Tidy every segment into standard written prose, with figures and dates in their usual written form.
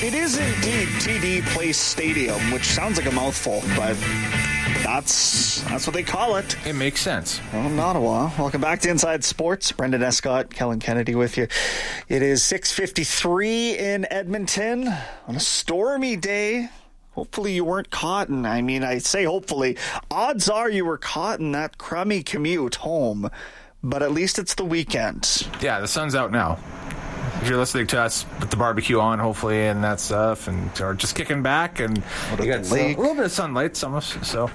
It is indeed TD Place Stadium, which sounds like a mouthful, but that's what they call it. It makes sense. Well, in Ottawa. Welcome back to Inside Sports. Brendan Escott, Kellen Kennedy with you. It is 6:53 in Edmonton on a stormy day. Hopefully you weren't caught in, I say hopefully. Odds are you were caught in that crummy commute home, but at least it's the weekend. Yeah, the sun's out now. If you're listening to us with the barbecue on, hopefully, and that stuff, or just kicking back, and you got a little bit of sunlight, so.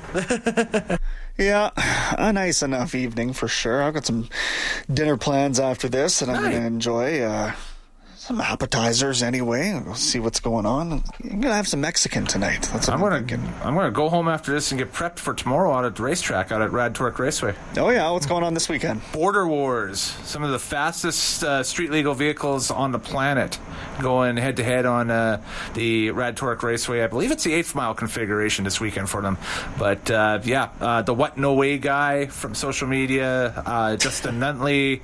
Yeah, a nice enough evening for sure. I've got some dinner plans after this, and I'm going to enjoy some appetizers anyway. We'll see what's going on. I'm going to have some Mexican tonight. That's what I'm thinking. I'm going to go home after this and get prepped for tomorrow out at the racetrack out at Rad Torque Raceway. Oh, yeah. What's going on this weekend? Border Wars. Some of the fastest street legal vehicles on the planet going head-to-head on the Rad Torque Raceway. I believe it's the 8th mile configuration this weekend for them. But, the What No Way guy from social media, Justin Nutley,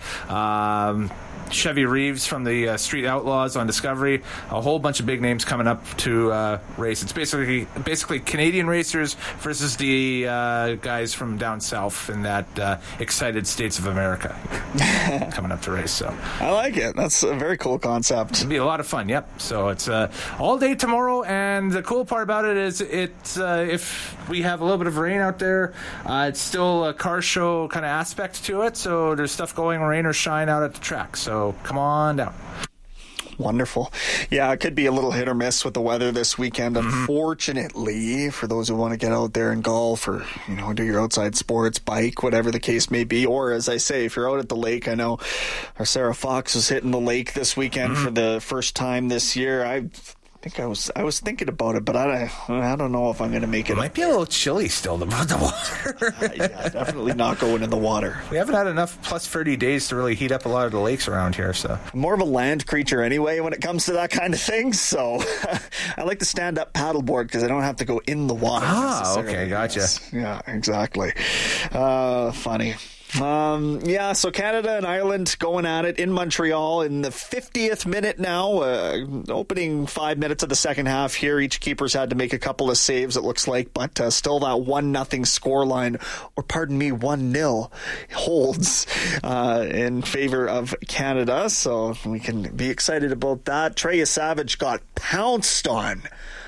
Chevy Reeves from the Street Outlaws on Discovery, a whole bunch of big names coming up to race. It's basically Canadian racers versus the guys from down south in that excited states of America coming up to race. So I like it. That's a very cool concept. It'll be a lot of fun. Yep. So it's all day tomorrow, and the cool part about it is if we have a little bit of rain out there, it's still a car show kind of aspect to it. So there's stuff going, rain or shine, out at the track. So come on down. Wonderful. Yeah, it could be a little hit or miss with the weather this weekend. Unfortunately, for those who want to get out there and golf or, do your outside sports, bike, whatever the case may be. Or, as I say, if you're out at the lake, I know our Sarah Fox was hitting the lake this weekend for the first time this year. I was thinking about it, but I don't know if I'm going to make it. It might be a little chilly still about the water. Yeah, definitely not going in the water. We haven't had enough plus 30 days to really heat up a lot of the lakes around here. So I'm more of a land creature anyway when it comes to that kind of thing. So I like the stand-up paddleboard because I don't have to go in the water. Okay, gotcha. Yeah, exactly. Funny. So Canada and Ireland going at it in Montreal in the 50th minute now, opening 5 minutes of the second half here. Each keeper's had to make a couple of saves, it looks like, but still that 1-0 scoreline, or pardon me, 1-0 holds in favor of Canada, so we can be excited about that. Trey Savage got pounced on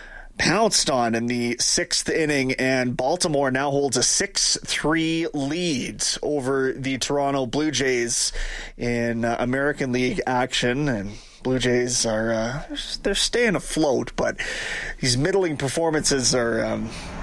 in the 6th inning, and Baltimore now holds a 6-3 lead over the Toronto Blue Jays in American League action. And Blue Jays are they're staying afloat, but these middling performances are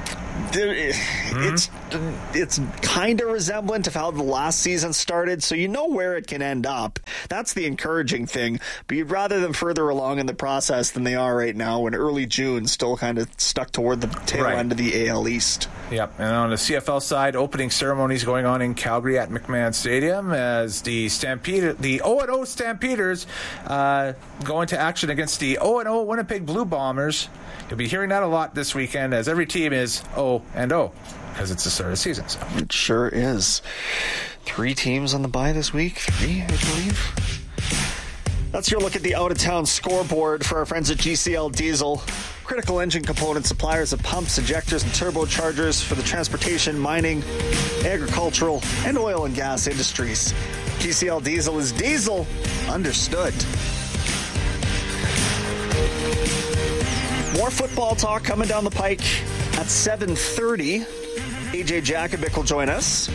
it's kind of resemblant of how the last season started, so you know where it can end up. That's the encouraging thing, but you'd rather them further along in the process than they are right now in early June, still kind of stuck toward the tail end of the AL East. Yep, and on the CFL side, opening ceremonies going on in Calgary at McMahon Stadium as the 0-0 Stampeders go into action against the 0-0 Winnipeg Blue Bombers. You'll be hearing that a lot this weekend, as every team is 0-0 because it's the start of the season. So. It sure is. 3 teams on the bye this week. 3, I believe. That's your look at the out-of-town scoreboard for our friends at GCL Diesel. Critical engine component suppliers of pumps, injectors, and turbochargers for the transportation, mining, agricultural, and oil and gas industries. GCL Diesel is diesel understood. More football talk coming down the pike at 7:30. AJ Jakovic will join us.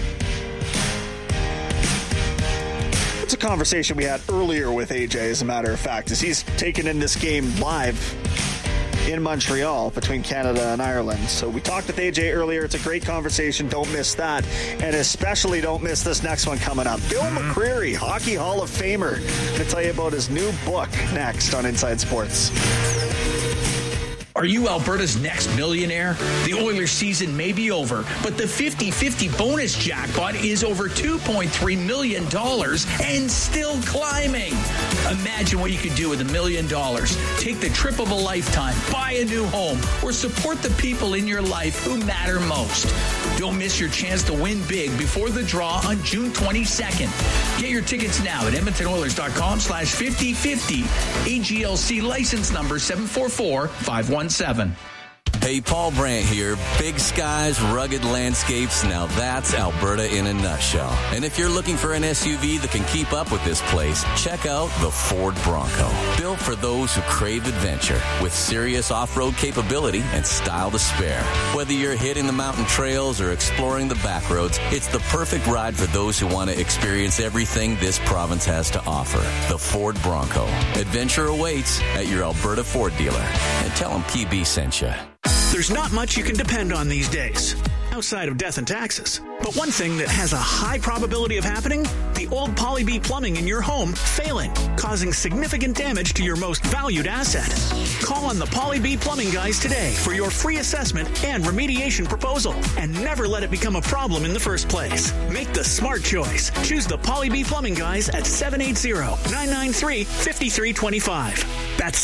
It's a conversation we had earlier with AJ, as a matter of fact, as he's taken in this game live in Montreal between Canada and Ireland. So we talked with AJ earlier. It's a great conversation. Don't miss that. And especially don't miss this next one coming up. Bill McCreary, Hockey Hall of Famer, going to tell you about his new book next on Inside Sports. Are you Alberta's next millionaire? The Oilers season may be over, but the 50-50 bonus jackpot is over $2.3 million and still climbing. Imagine what you could do with $1 million. Take the trip of a lifetime, buy a new home, or support the people in your life who matter most. Don't miss your chance to win big before the draw on June 22nd. Get your tickets now at EdmontonOilers.com/5050. AGLC license number 744517. Hey, Paul Brandt here. Big skies, rugged landscapes. Now that's Alberta in a nutshell. And if you're looking for an SUV that can keep up with this place, check out the Ford Bronco. Built for those who crave adventure with serious off-road capability and style to spare. Whether you're hitting the mountain trails or exploring the back roads, it's the perfect ride for those who want to experience everything this province has to offer. The Ford Bronco. Adventure awaits at your Alberta Ford dealer. And tell them PB sent you. There's not much you can depend on these days, outside of death and taxes. But one thing that has a high probability of happening, the old Poly-B plumbing in your home failing, causing significant damage to your most valued asset. Call on the Poly-B plumbing guys today for your free assessment and remediation proposal, and never let it become a problem in the first place. Make the smart choice. Choose the Poly-B plumbing guys at 780-993-5325. That's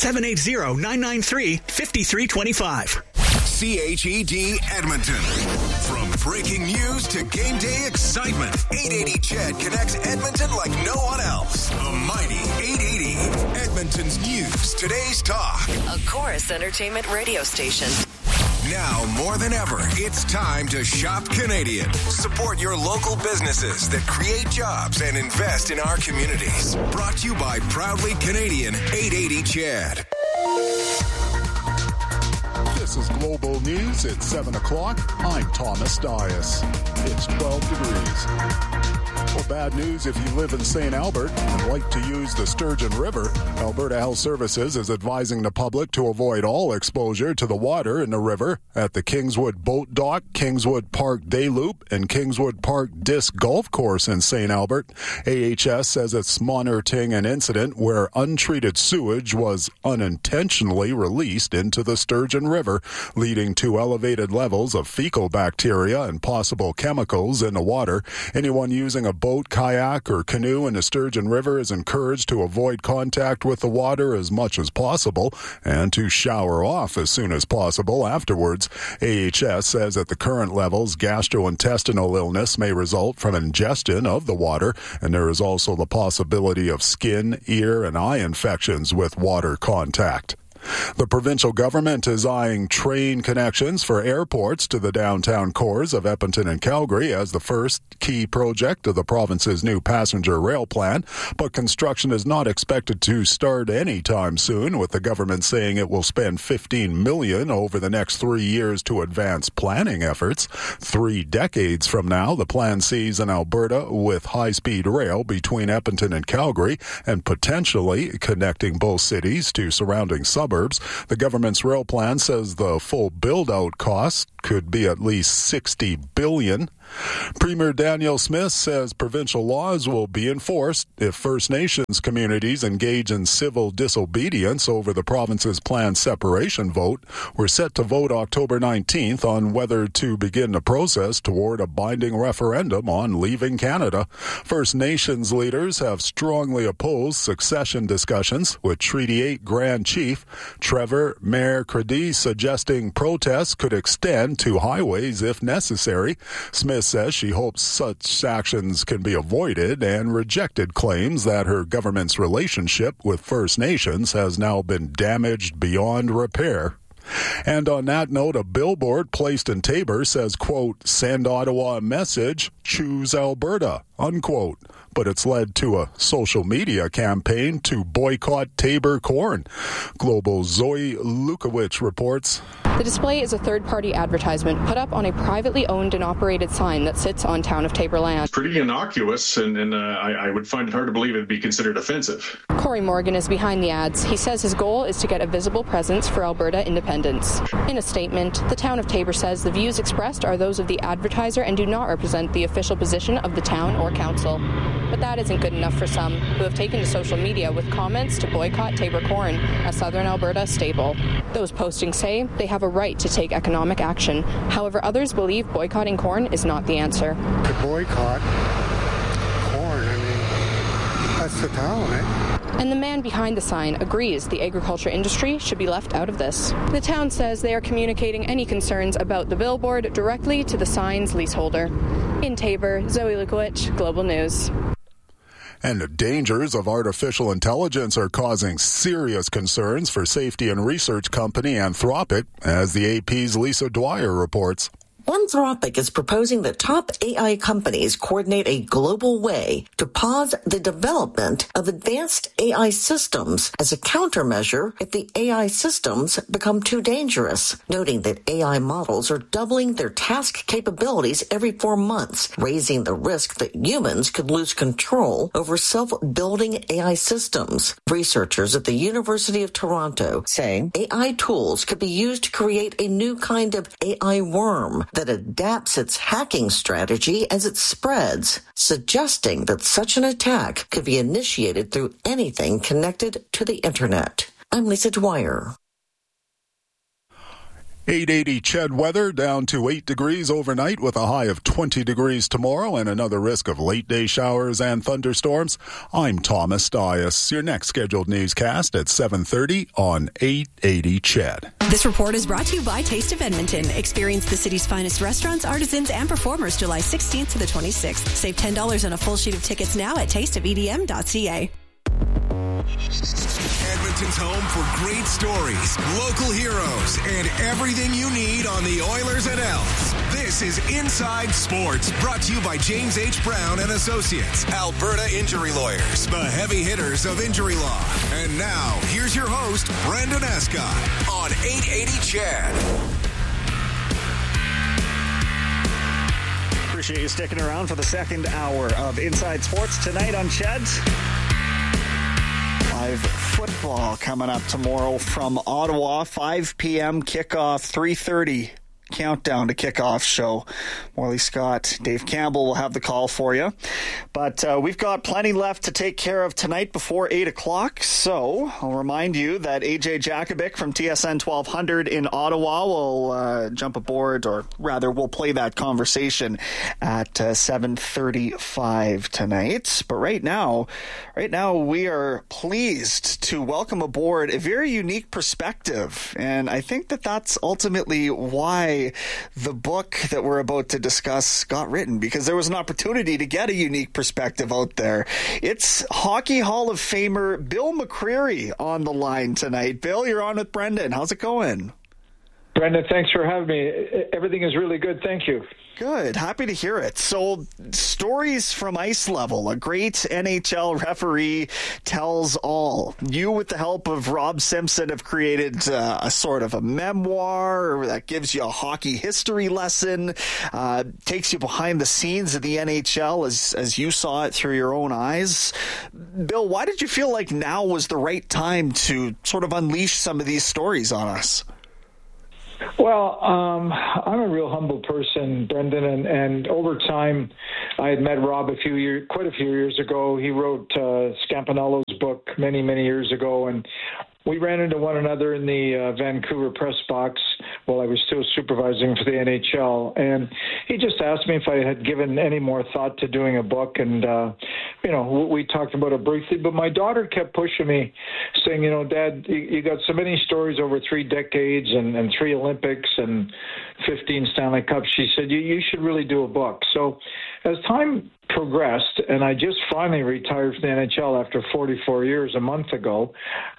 780-993-5325. CHED Edmonton. From breaking news to game day excitement, 880 CHED connects Edmonton like no one else. The mighty 880. Edmonton's news, today's talk. A Chorus Entertainment radio station. Now more than ever, it's time to shop Canadian. Support your local businesses that create jobs and invest in our communities. Brought to you by Proudly Canadian 880 CHED. This is Global News at 7 o'clock. I'm Thomas Dias. It's 12 degrees. Well, bad news if you live in St. Albert and like to use the Sturgeon River. Alberta Health Services is advising the public to avoid all exposure to the water in the river at the Kingswood Boat Dock, Kingswood Park Day Loop, and Kingswood Park Disc Golf Course in St. Albert. AHS says it's monitoring an incident where untreated sewage was unintentionally released into the Sturgeon River, leading to elevated levels of fecal bacteria and possible chemicals in the water. Anyone using a boat, kayak, or canoe in the Sturgeon River is encouraged to avoid contact with the water as much as possible and to shower off as soon as possible afterwards. AHS says at the current levels, gastrointestinal illness may result from ingestion of the water, and there is also the possibility of skin, ear, and eye infections with water contact. The provincial government is eyeing train connections for airports to the downtown cores of Edmonton and Calgary as the first key project of the province's new passenger rail plan, but construction is not expected to start anytime soon, with the government saying it will spend $15 million over the next 3 years to advance planning efforts. 3 decades from now, the plan sees an Alberta with high-speed rail between Edmonton and Calgary and potentially connecting both cities to surrounding suburbs. The government's rail plan says the full build-out cost could be at least $60 billion. Premier Danielle Smith says provincial laws will be enforced if First Nations communities engage in civil disobedience over the province's planned separation vote. We're set to vote October 19th on whether to begin the process toward a binding referendum on leaving Canada. First Nations leaders have strongly opposed succession discussions, with Treaty 8 Grand Chief Trevor Mayer-Credy suggesting protests could extend to highways if necessary. Smith says she hopes such actions can be avoided and rejected claims that her government's relationship with First Nations has now been damaged beyond repair. And on that note, a billboard placed in Taber says, quote, "Send Ottawa a message, choose Alberta," unquote. But it's led to a social media campaign to boycott Taber corn. Global's Zoe Lukowicz reports. The display is a third-party advertisement put up on a privately owned and operated sign that sits on Town of Taber land. Pretty innocuous, and I would find it hard to believe it'd be considered offensive. Corey Morgan is behind the ads. He says his goal is to get a visible presence for Alberta independence. In a statement, the Town of Taber says the views expressed are those of the advertiser and do not represent the official position of the town or council. But that isn't good enough for some, who have taken to social media with comments to boycott Tabor Corn, a southern Alberta staple. Those postings say they have a right to take economic action. However, others believe boycotting corn is not the answer. To boycott corn, I mean, that's the town, eh? And the man behind the sign agrees the agriculture industry should be left out of this. The town says they are communicating any concerns about the billboard directly to the sign's leaseholder. In Tabor, Zoe Lukowicz, Global News. And the dangers of artificial intelligence are causing serious concerns for safety and research company Anthropic, as the AP's Lisa Dwyer reports. Anthropic is proposing that top AI companies coordinate a global way to pause the development of advanced AI systems as a countermeasure if the AI systems become too dangerous, noting that AI models are doubling their task capabilities every 4 months, raising the risk that humans could lose control over self-building AI systems. Researchers at the University of Toronto say AI tools could be used to create a new kind of AI worm that adapts its hacking strategy as it spreads, suggesting that such an attack could be initiated through anything connected to the internet. I'm Lisa Dwyer. 880 CHED weather, down to 8 degrees overnight with a high of 20 degrees tomorrow and another risk of late-day showers and thunderstorms. I'm Thomas Dias. Your next scheduled newscast at 7:30 on 880 CHED. This report is brought to you by Taste of Edmonton. Experience the city's finest restaurants, artisans, and performers July 16th to the 26th. Save $10 on a full sheet of tickets now at tasteofedm.ca. Edmonton's home for great stories, local heroes, and everything you need on the Oilers and Elks. This is Inside Sports, brought to you by James H. Brown and Associates, Alberta Injury Lawyers, the heavy hitters of injury law. And now, here's your host, Brendan Escott, on 880 CHED. Appreciate you sticking around for the second hour of Inside Sports tonight on CHED. Live football coming up tomorrow from Ottawa, 5 p.m. kickoff, 3:30 countdown to kickoff show. Morley Scott, Dave Campbell will have the call for you. But we've got plenty left to take care of tonight before 8 o'clock. So I'll remind you that AJ Jakovic from TSN 1200 in Ottawa will jump aboard, or rather we'll play that conversation at 7:35 tonight. But right now we are pleased to welcome aboard a very unique perspective. And I think that that's ultimately why the book that we're about to discuss got written, because there was an opportunity to get a unique perspective out there. It's Hockey Hall of Famer Bill McCreary on the line tonight. Bill, you're on with Brendan. How's it going? Brendan, thanks for having me. Everything is really good. Thank you. Good. Happy to hear it. So, stories from ice level. A great NHL referee tells all. You, with the help of Rob Simpson, have created a sort of a memoir that gives you a hockey history lesson, takes you behind the scenes of the NHL as you saw it through your own eyes. Bill, why did you feel like now was the right time to sort of unleash some of these stories on us? Well, I'm a real humble person, Brendan, and over time, I had met Rob quite a few years ago. He wrote Scampanello's book many, many years ago, and we ran into one another in the Vancouver press box while I was still supervising for the NHL. And he just asked me if I had given any more thought to doing a book. And, we talked about it briefly. But my daughter kept pushing me, saying, Dad, you got so many stories over 3 decades and 3 Olympics and 15 Stanley Cups. She said, you should really do a book. So as time progressed, and I just finally retired from the NHL after 44 years a month ago.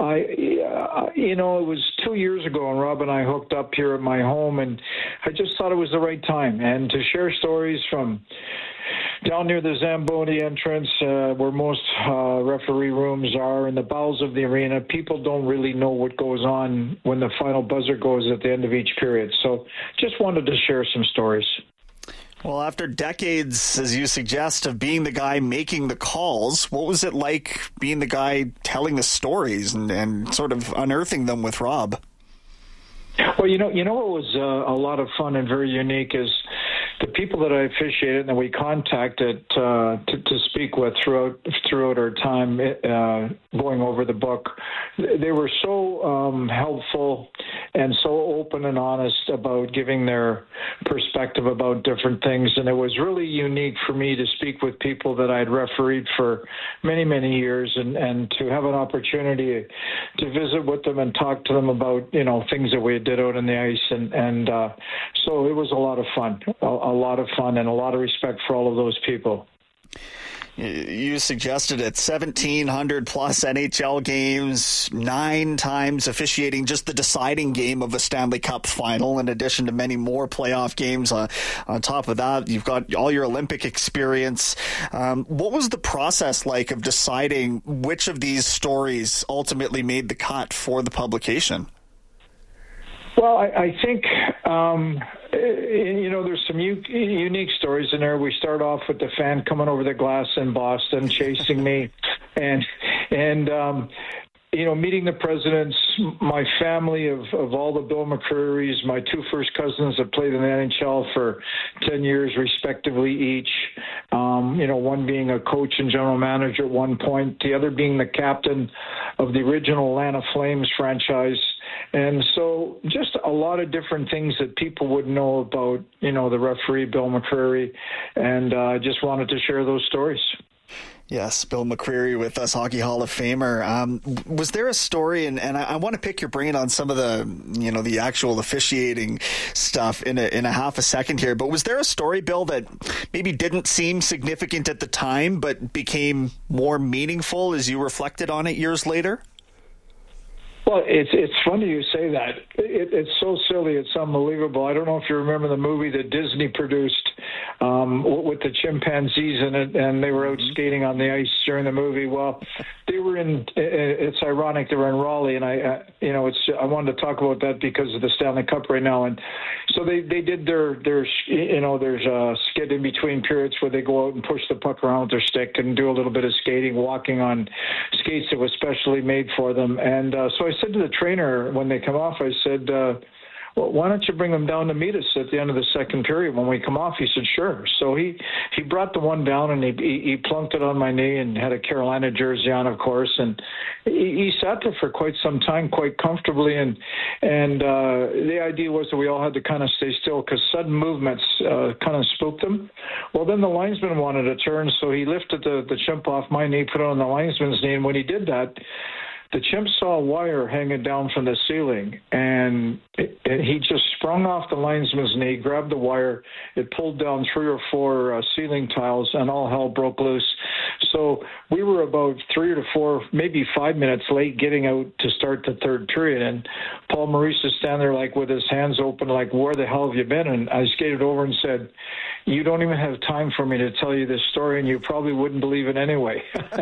It was 2 years ago, and Rob and I hooked up here at my home, and I just thought it was the right time. And to share stories from down near the Zamboni entrance, where most referee rooms are, in the bowels of the arena, people don't really know what goes on when the final buzzer goes at the end of each period. So just wanted to share some stories. Well, after decades, as you suggest, of being the guy making the calls, what was it like being the guy telling the stories and sort of unearthing them with Rob? Well, what was a lot of fun and very unique is, the people that I officiated and that we contacted to speak with throughout our time going over the book, they were so helpful and so open and honest about giving their perspective about different things. And it was really unique for me to speak with people that I'd refereed for many, many years and to have an opportunity to visit with them and talk to them about, things that we did out on the ice. And so it was a lot of fun, and a lot of respect for all of those people. You suggested it, 1,700 plus NHL games, 9 times officiating just the deciding game of a Stanley Cup final, in addition to many more playoff games. On top of that, you've got all your Olympic experience. What was the process like of deciding which of these stories ultimately made the cut for the publication? Well, I think, there's some unique stories in there. We start off with the fan coming over the glass in Boston, chasing me, and meeting the presidents, my family of all the Bill McCreary's, my 2 first cousins that played in the NHL for 10 years respectively each, one being a coach and general manager at one point, the other being the captain of the original Atlanta Flames franchise. And so just a lot of different things that people would know about, the referee, Bill McCreary, and I just wanted to share those stories. Yes, Bill McCreary with us, Hockey Hall of Famer. Was there a story, and I want to pick your brain on some of the, the actual officiating stuff in a half a second here, but was there a story, Bill, that maybe didn't seem significant at the time, but became more meaningful as you reflected on it years later? Well, it's funny you say that. It's so silly. It's unbelievable. I don't know if you remember the movie that Disney produced with the chimpanzees in it, and they were out skating on the ice during the movie. Well, they were it's ironic, they were in Raleigh, and I wanted to talk about that because of the Stanley Cup right now. And so they did there's a skid in between periods where they go out and push the puck around with their stick and do a little bit of skating, walking on skates that was specially made for them. And so I said to the trainer when they come off, I said, well, why don't you bring them down to meet us at the end of the second period when we come off? He said, sure. So he brought the one down and he plunked it on my knee and had a Carolina jersey on, of course. And he sat there for quite some time, quite comfortably. And the idea was that we all had to kind of stay still because sudden movements kind of spooked them. Well, then the linesman wanted to turn, so he lifted the chimp off my knee, put it on the linesman's knee. And when he did that, the chimp saw a wire hanging down from the ceiling, and he just sprung off the linesman's knee, grabbed the wire. It pulled down 3 or 4 ceiling tiles, and all hell broke loose. So we were about 3 or 4, maybe 5 minutes late getting out to start the third period, and Paul Maurice is standing there like with his hands open, like, where the hell have you been? And I skated over and said, you don't even have time for me to tell you this story, and you probably wouldn't believe it anyway.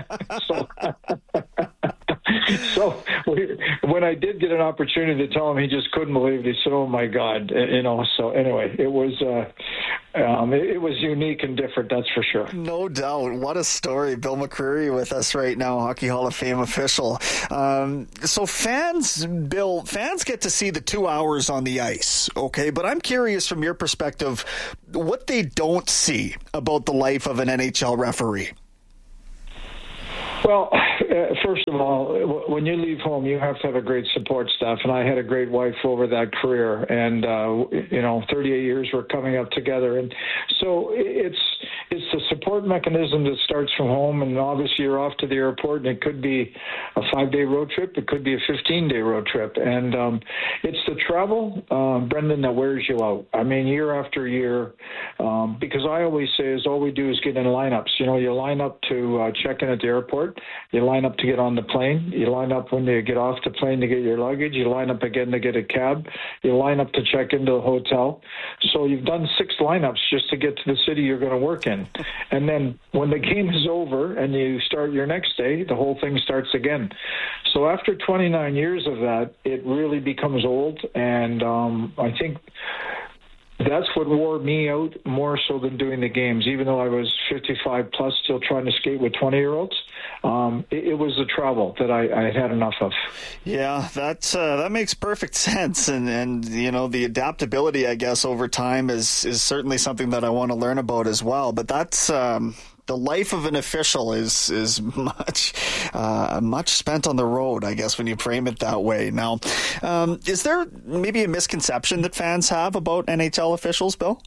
So when I did get an opportunity to tell him, he just couldn't believe it. He said, oh, my God. So anyway, it was unique and different, that's for sure. No doubt. What a story. Bill McCreary with us right now, Hockey Hall of Fame official. So fans get to see the 2 hours on the ice, okay? But I'm curious from your perspective, what they don't see about the life of an NHL referee. Well, first of all, when you leave home, you have to have a great support staff, and I had a great wife over that career, and 38 years we're coming up together, and so it's the support mechanism that starts from home, and obviously you're off to the airport, and it could be a 5-day road trip, it could be a 15-day road trip, and it's the travel, Brendan, that wears you out. I mean, year after year, because I always say is all we do is get in lineups. You line up to check in at the airport. You line up to get on the plane. You line up when you get off the plane to get your luggage. You line up again to get a cab. You line up to check into the hotel. So you've done 6 lineups just to get to the city you're going to work in. And then when the game is over and you start your next day, the whole thing starts again. So after 29 years of that, it really becomes old. And I think that's what wore me out more so than doing the games. Even though I was 55 plus, still trying to skate with 20-year-olds, it was the travel that I had enough of. Yeah, that makes perfect sense, and the adaptability, I guess, over time is certainly something that I want to learn about as well. But that's. The life of an official is much spent on the road, I guess, when you frame it that way. Now, is there maybe a misconception that fans have about NHL officials, Bill?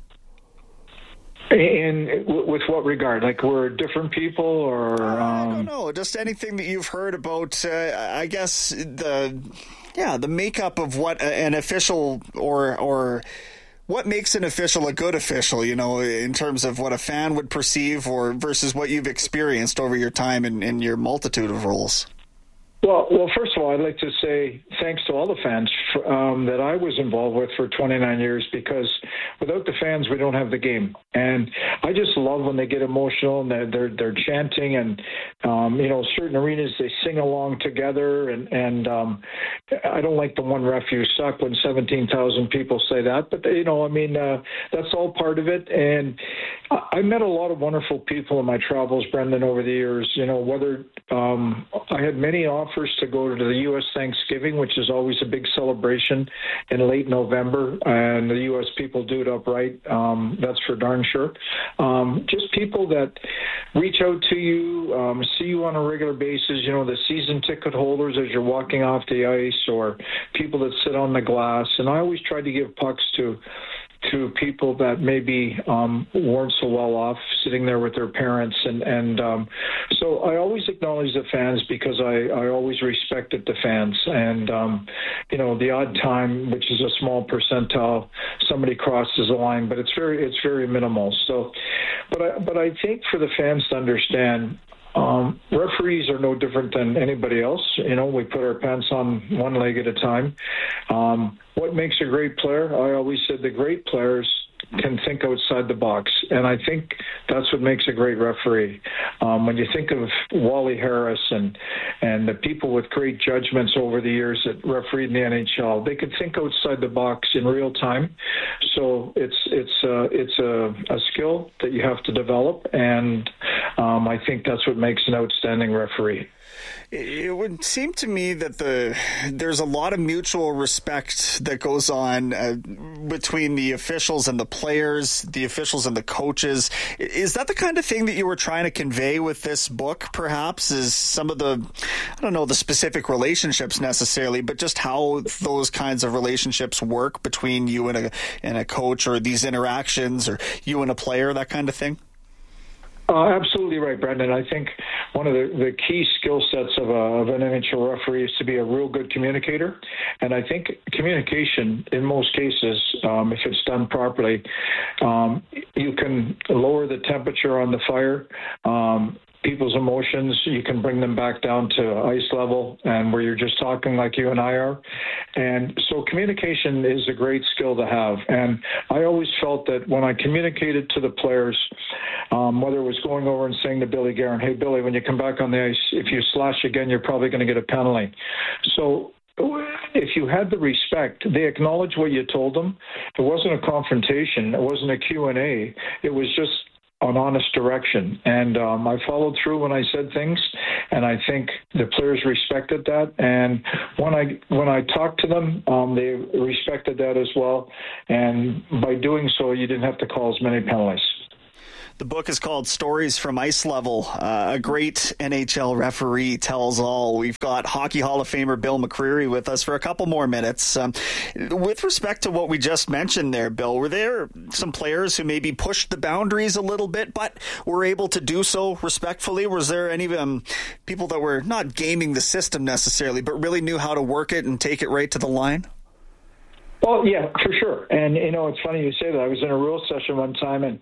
And with what regard? Like we're different people, or I don't know. Just anything that you've heard about. I guess the makeup of what an official or what makes an official a good official, in terms of what a fan would perceive or versus what you've experienced over your time in your multitude of roles? Well, first of all, I'd like to say thanks to all the fans that I was involved with for 29 years, because without the fans, we don't have the game. And I just love when they get emotional and they're chanting, and certain arenas they sing along together. And I don't like the one ref you suck when 17,000 people say that, but that's all part of it. And I met a lot of wonderful people in my travels, Brendan, over the years. Whether I had many offers to go to the U.S. Thanksgiving, which is always a big celebration in late November, and the U.S. people do it upright. That's for darn sure. Just people that reach out to you, see you on a regular basis, the season ticket holders as you're walking off the ice, or people that sit on the glass. And I always try to give pucks to people that maybe weren't so well off, sitting there with their parents. And so I always acknowledge the fans, because I always respected the fans. And, the odd time, which is a small percentile, somebody crosses the line, but it's very minimal. So, but I think for the fans to understand, referees are no different than anybody else. We put our pants on one leg at a time. What makes a great player? I always said the great players can think outside the box, and I think that's what makes a great referee. When you think of Wally Harris and the people with great judgments over the years that refereed in the NHL, they could think outside the box in real time. So it's a skill that you have to develop, and I think that's what makes an outstanding referee. It would seem to me that there's a lot of mutual respect that goes on between the officials and the players, the officials and the coaches. Is that the kind of thing that you were trying to convey with this book, perhaps? Is some of the specific relationships necessarily, but just how those kinds of relationships work between you and a coach, or these interactions, or you and a player, that kind of thing? Absolutely right, Brendan. I think one of the key skill sets of an NHL referee is to be a real good communicator. And I think communication, in most cases, if it's done properly, you can lower the temperature on the fire. People's emotions, you can bring them back down to ice level, and where you're just talking like you and I are. And so communication is a great skill to have. And I always felt that when I communicated to the players, whether it was going over and saying to Billy Guerin, hey, Billy, when you come back on the ice, if you slash again, you're probably going to get a penalty. So if you had the respect, they acknowledged what you told them. It wasn't a confrontation. It wasn't a Q&A. It was just an honest direction. And I followed through when I said things, and I think the players respected that. And when I talked to them, they respected that as well. And by doing so, you didn't have to call as many penalties. The book is called Stories from Ice Level. A great NHL referee tells all. We've got Hockey Hall of Famer Bill McCreary with us for a couple more minutes. With respect to what we just mentioned there, Bill, were there some players who maybe pushed the boundaries a little bit, but were able to do so respectfully? Was there any people that were not gaming the system necessarily, but really knew how to work it and take it right to the line? Well, yeah, for sure. And, it's funny you say that. I was in a rules session one time, and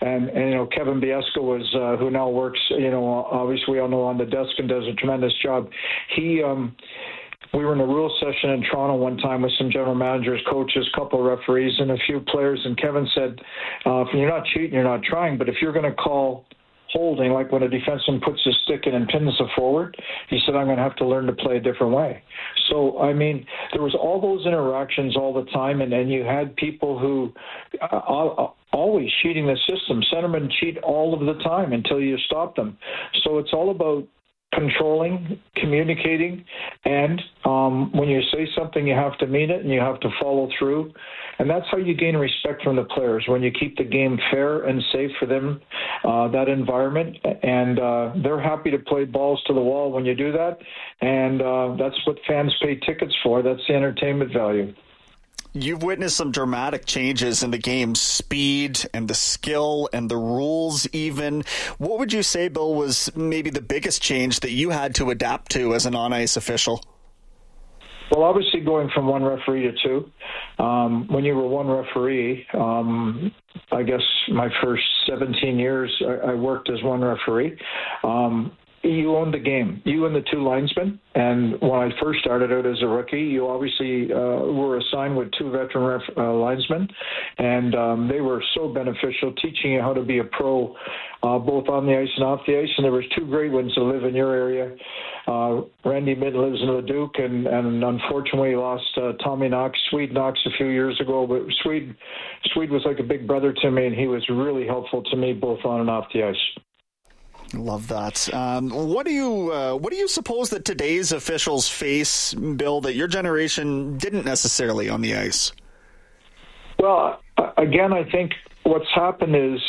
Kevin Biesca was, who now works, obviously we all know on the desk and does a tremendous job. We were in a rules session in Toronto one time with some general managers, coaches, couple referees, and a few players. And Kevin said, if you're not cheating, you're not trying. But if you're going to call holding, like when a defenseman puts his stick in and pins the forward, he said, I'm going to have to learn to play a different way. So, I mean, there was all those interactions all the time, and then you had people who always cheating the system. Centermen cheat all of the time until you stop them. So it's all about controlling, communicating, and when you say something, you have to mean it and you have to follow through. And that's how you gain respect from the players, when you keep the game fair and safe for them, that environment. And they're happy to play balls to the wall when you do that. And that's what fans pay tickets for. That's the entertainment value. You've witnessed some dramatic changes in the game's speed and the skill and the rules even. What would you say, Bill, was maybe the biggest change that you had to adapt to as an on-ice official? Well, obviously going from one referee to two. When you were one referee, I guess my first 17 years I worked as one referee. You owned the game, you and the two linesmen. And when I first started out as a rookie, you obviously were assigned with two veteran linesmen. And they were so beneficial, teaching you how to be a pro, both on the ice and off the ice. And there was two great ones that live in your area. Randy Midd lives in Leduc, and unfortunately lost Tommy Knox, Swede Knox, a few years ago. But Swede was like a big brother to me, and he was really helpful to me both on and off the ice. Love that. What do you suppose that today's officials face, Bill, that your generation didn't necessarily on the ice? Well, again, I think what's happened is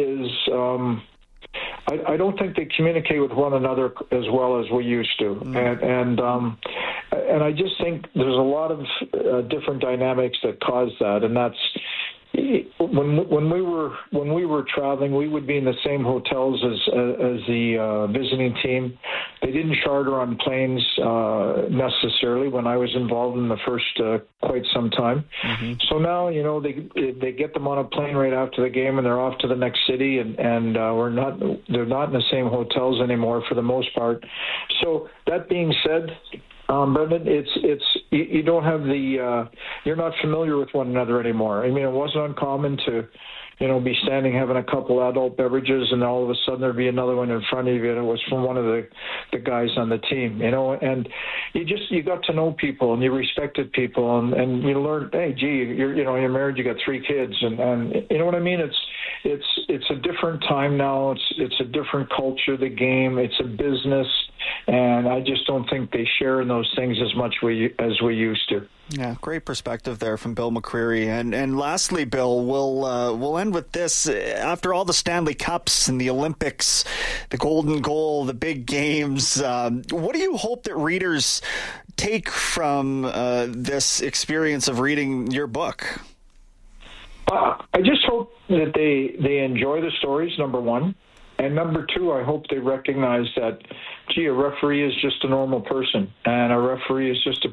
I don't think they communicate with one another as well as we used to, and I just think there's a lot of different dynamics that cause that, and that's. When we were traveling, we would be in the same hotels as the visiting team. They didn't charter on planes necessarily when I was involved in the first quite some time. Mm-hmm. So now, you know, they get them on a plane right after the game, and they're off to the next city, and they're not in the same hotels anymore for the most part. So that being said, Brendan, you don't have you're not familiar with one another anymore. I mean, it wasn't uncommon to, be standing having a couple adult beverages, and all of a sudden there'd be another one in front of you, and it was from one of the guys on the team, and you got to know people, and you respected people, and you learned, hey, gee, you're married, you got 3 kids, and you know what I mean? It's a different time now. It's a different culture, the game. It's a business, and I just don't think they share in those things as much as we used to. Yeah, great perspective there from Bill McCreary. And lastly, Bill, we'll end with this. After all the Stanley Cups and the Olympics, the Golden Goal, the big games, what do you hope that readers take from this experience of reading your book? I just hope that they enjoy the stories, number one. And number two, I hope they recognize that, gee, a referee is just a normal person. And a referee is just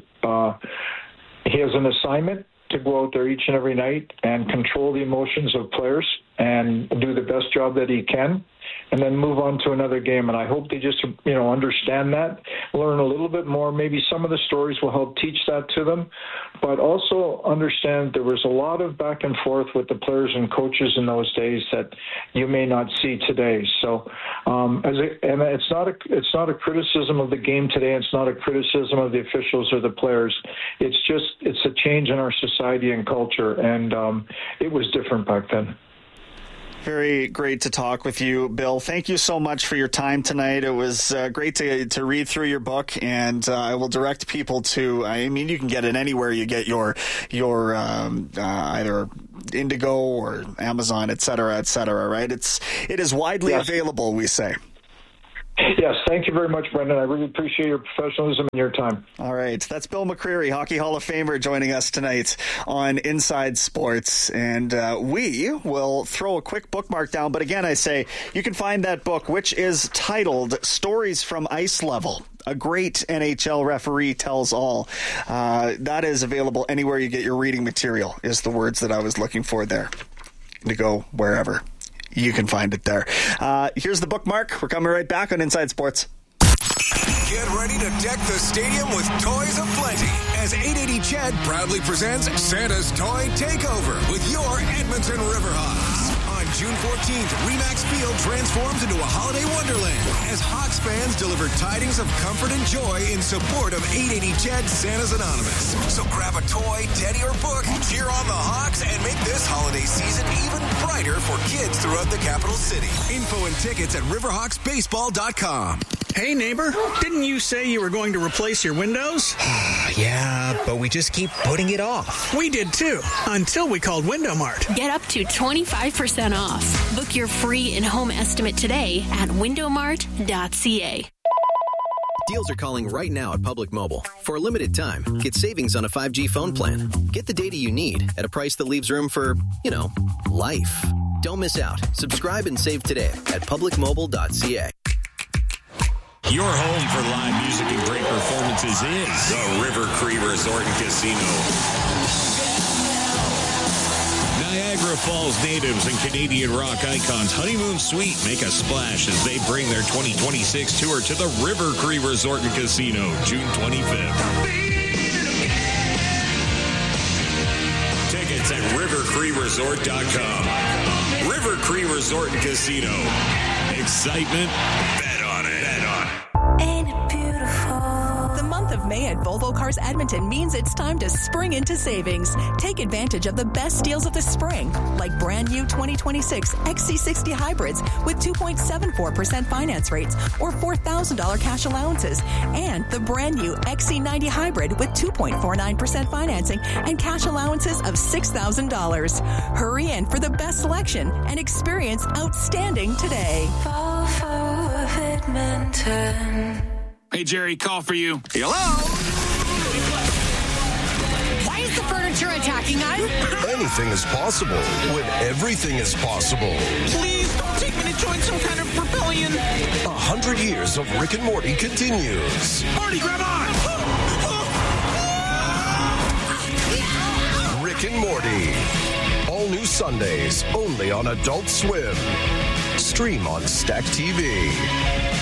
he has an assignment to go out there each and every night and control the emotions of players and do the best job that he can, and then move on to another game. And I hope they just, understand that, learn a little bit more. Maybe some of the stories will help teach that to them, but also understand there was a lot of back and forth with the players and coaches in those days that you may not see today. So, and it's not a criticism of the game today. It's not a criticism of the officials or the players. It's a change in our society and culture, and it was different back then. Very great to talk with you, Bill. Thank you so much for your time tonight. It was great to read through your book, and I will direct people to, you can get it anywhere you get your either Indigo or Amazon, et cetera, right? It is widely available, we say. Yes, thank you very much, Brendan. I really appreciate your professionalism and your time. All right. That's Bill McCreary, Hockey Hall of Famer, joining us tonight on Inside Sports. And we will throw a quick bookmark down. But again, I say you can find that book, which is titled Stories from Ice Level. A great NHL referee tells all. That is available anywhere you get your reading material, is the words that I was looking for there. To go wherever. You can find it there. Here's the bookmark. We're coming right back on Inside Sports. Get ready to deck the stadium with toys aplenty as 880 CHED proudly presents Santa's Toy Takeover with your Edmonton Riverhawks on June 14th, Remax Field transforms into a holiday wonderland as Hawks fans deliver tidings of comfort and joy in support of 880 CHED Santa's Anonymous. So grab a toy, teddy, or book, cheer on the Hawks, and make this holiday season even brighter for kids throughout the capital city. Info and tickets at riverhawksbaseball.com. Hey, neighbor, didn't you say you were going to replace your windows? Yeah, but we just keep putting it off. We did too, until we called Window Mart. Get up to 25% off. Book your free in-home estimate today at windowmart.ca. Deals are calling right now at Public Mobile. For a limited time, get savings on a 5G phone plan. Get the data you need at a price that leaves room for, life. Don't miss out. Subscribe and save today at publicmobile.ca. Your home for live music and great performances is the River Cree Resort and Casino. Niagara Falls natives and Canadian rock icons Honeymoon Suite make a splash as they bring their 2026 tour to the River Cree Resort and Casino, June 25th. Tickets at rivercreeresort.com. River Cree Resort and Casino. Excitement, bet on it. The month of May at Volvo Cars Edmonton means it's time to spring into savings. Take advantage of the best deals of the spring, like brand new 2026 XC60 hybrids with 2.74% finance rates or $4,000 cash allowances, and the brand new XC90 hybrid with 2.49% financing and cash allowances of $6,000. Hurry in for the best selection and experience outstanding today. Volvo of Edmonton. Hey, Jerry, call for you. Hello? Why is the furniture attacking us? Anything is possible when everything is possible. Please don't take me to join some kind of rebellion. 100 years of Rick and Morty continues. Marty, grab on! Rick and Morty. All new Sundays, only on Adult Swim. Stream on Stack TV.